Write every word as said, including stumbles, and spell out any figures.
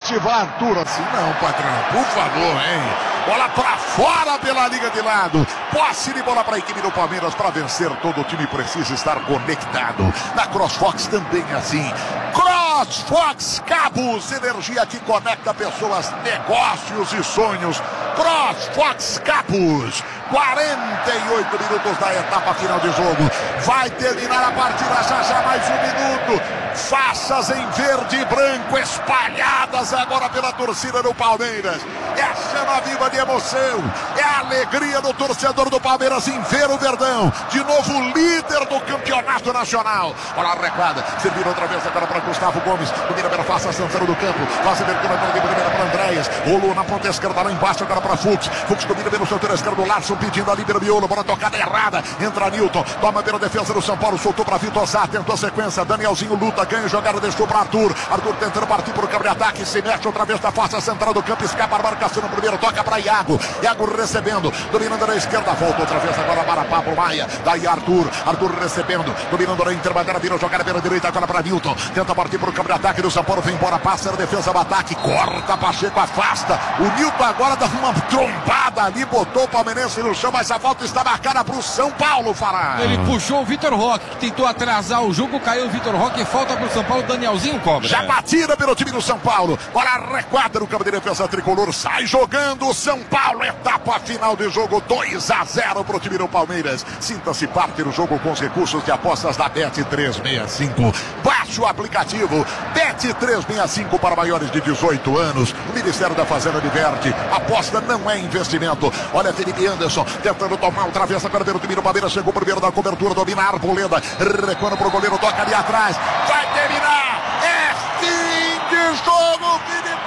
ativar, Arthur. Assim não, patrão, por favor, hein? Bola pra fora pela liga de lado. Posse de bola para a equipe do Palmeiras. Para vencer, todo o time precisa estar conectado. Na CrossFox também é assim. CrossFox Cabos, energia que conecta pessoas, negócios e sonhos. CrossFox Cabos. quarenta e oito minutos da etapa final de jogo. Vai terminar a partida já já, mais um minuto. Faixas em verde e branco espalhadas agora pela torcida do Palmeiras. É a chama viva de emoção. É a alegria do torcedor do Palmeiras em ver o Verdão. De novo líder do campeonato nacional. Olha a arrecada. Serviram outra vez agora para Gustavo Gomes. Domina pela face central do campo. Faz abertura para a primeira para Andréas. Rolou na ponta esquerda lá embaixo agora para Fux. Fux domina pelo setor esquerdo. Larson pedindo ali pelo miolo. Bola tocada errada. Entra Nilton. Toma pela defesa do São Paulo. Soltou para Vitor Sá. Tentou a sequência. Danielzinho luta. Ganha jogada. Deixou para Arthur. Arthur tentando partir por campo de ataque. Se mexe outra vez da face central do campo. Escapa a marcação no primeiro. Toca para Iago. Iago recebendo. Dominando na esquerda. Volta outra vez agora para Pablo Maia. Daí Arthur. Arthur recebendo. Dominando na intermediária. Vira jogada pela direita agora para Nilton. Tenta partir por campo de ataque do São Paulo. Vem embora. Passa na defesa do ataque. Corta. Pacheco afasta. O Nilton agora dá uma trombada ali. Botou o palmeirense no chão. Mas a volta está marcada para o São Paulo, Fará. Ele puxou o Vitor Roque, que tentou atrasar o jogo. Caiu o Vitor Roque. Falta para o São Paulo. Danielzinho cobra. Já batida pelo time do São Paulo. Bola recuada no campo de defesa tricolor. Sai jogando o São Paulo. Etapa final de jogo. dois a zero para o time do Palmeiras. Sinta-se parte do jogo com os recursos de apostas da Bet trezentos e sessenta e cinco. Baixe o aplicativo Bet trezentos e sessenta e cinco para maiores de dezoito anos. O Ministério da Fazenda diverte. Aposta não é investimento. Olha Felipe Anderson tentando tomar o travessa agora pelo time do Palmeiras. Chegou primeiro da cobertura. Domina a Arboleda. Recuando para o goleiro. Toca ali atrás. Vai terminar. É fim de jogo. Felipe